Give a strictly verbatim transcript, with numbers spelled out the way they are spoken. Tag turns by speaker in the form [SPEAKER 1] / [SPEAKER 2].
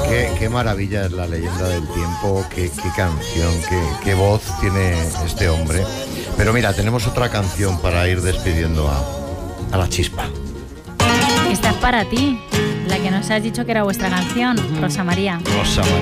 [SPEAKER 1] Qué, qué maravilla es La leyenda del tiempo, qué, qué canción, qué, qué voz tiene este hombre. Pero mira, tenemos otra canción para ir despidiendo a, a la chispa.
[SPEAKER 2] Esta es para ti, la que nos has dicho que era vuestra canción, Rosa María.
[SPEAKER 1] Rosa María.